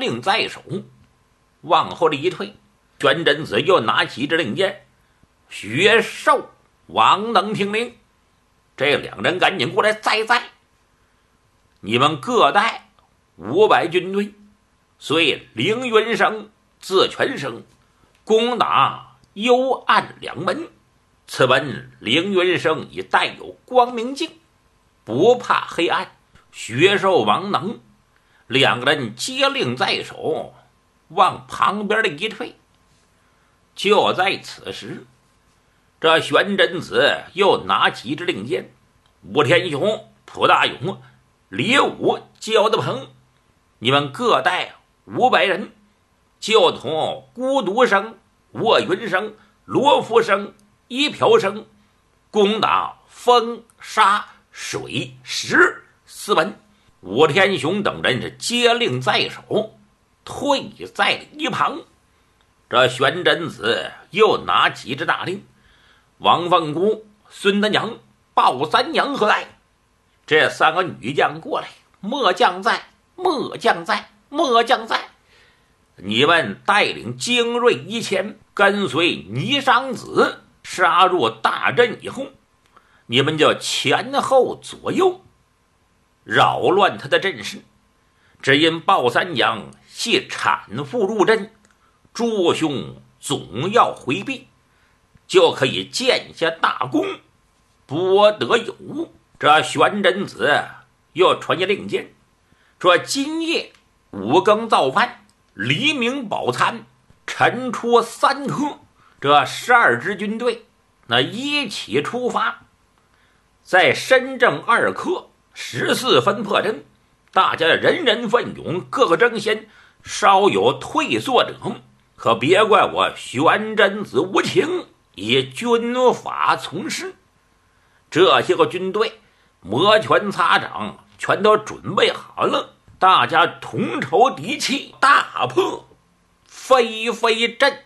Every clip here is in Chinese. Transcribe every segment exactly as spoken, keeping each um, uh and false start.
令在手，往后的一退，宣真子又拿起这令箭，薛寿、王能听令，这两人赶紧过来再再，你们各带五百军队，随凌云生、自全生攻打幽暗两门。此闻凌云生已带有光明镜，不怕黑暗。薛寿、王能两个人接令在手，往旁边的一退。就在此时，这玄真子又拿起这令箭，吴天雄、蒲大勇、李武、焦德鹏，你们各带五百人，就同孤独生、卧云生、罗福生、一瓢生攻打风、沙、水、石四门。吴天雄等人是接令在手，退在了一旁。这玄真子又拿起这大令，王凤姑、孙德娘、鲍三娘何在？这三个女将过来，末将在，末将在，末将在。你们带领精锐一千，跟随倪商子杀入大阵以后，你们就前后左右扰乱他的阵势。只因鲍三娘系产妇入阵，诸兄总要回避，就可以建下大功，博得有误。这玄真子又传下令箭，说今夜五更造饭，黎明饱餐，晨出三刻，这十二支军队那一起出发，在深正二刻十四分破阵。大家人人奋勇，各个争先，稍有退缩者，可别怪我玄真子无情，以军法从事。这些个军队摩拳擦掌，全都准备好了，大家同仇敌气，大破飞飞阵。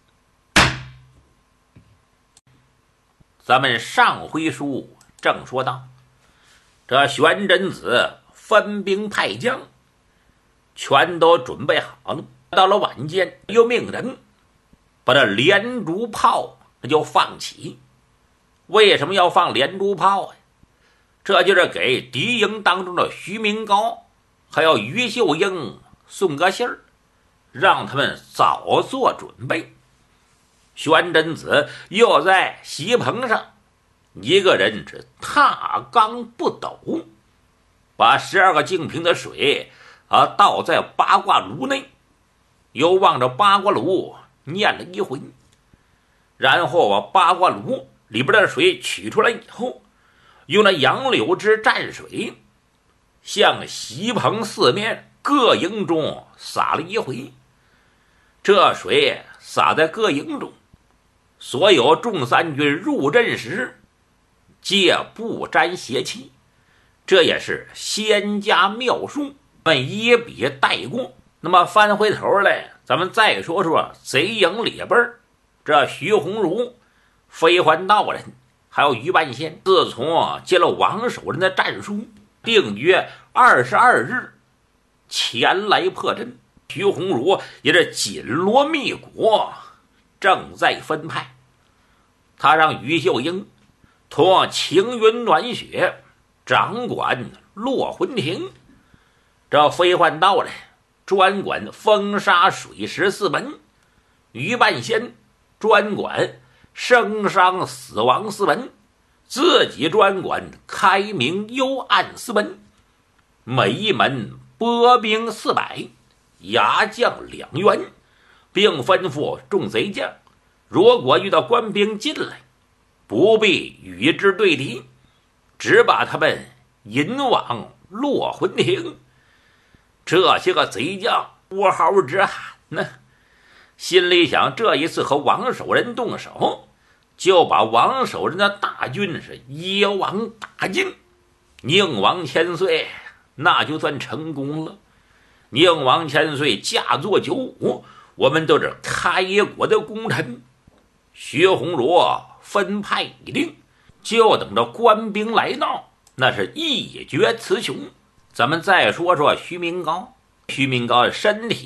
咱们上回书正说到，这玄真子分兵派将全都准备好了，到了晚间又命人把这连珠炮那就放起。为什么要放连珠炮啊？这就是给敌营当中的徐明高还有于秀英送个信儿，让他们早做准备。玄真子又在席棚上一个人是踏缸不斗，把十二个净瓶的水啊倒在八卦炉内，又望着八卦炉念了一回，然后把八卦炉里边的水取出来以后，用那杨柳枝蘸水向席棚四面各营中洒了一回。这水洒在各营中，所有众三军入阵时皆不沾邪气，这也是仙家妙术，们一笔带过。那么翻回头来，咱们再说说贼营里边这徐鸿儒、飞环道人还有于半仙，自从接了王守仁的战书，定约二十二日前来破阵。徐鸿儒也是紧锣密鼓，正在分派。他让于秀英同晴云暖雪掌管落魂亭，这飞幻道人专管风沙水石四门，于半仙专管生伤死亡四门，自己专管开明幽暗四门。每一门拨兵四百，牙将两员，并吩咐众贼将，如果遇到官兵进来，不必与之对敌，只把他们引往落魂亭。这些个贼将呼号直喊呢，心里想这一次和王守仁动手，就把王守仁的大军是一网打尽，宁王千岁那就算成功了。宁王千岁驾坐九五，我们都是开国的功臣。徐鸿儒分派已定，就等着官兵来到，那是一决雌雄。咱们再说说徐明高。徐明高身体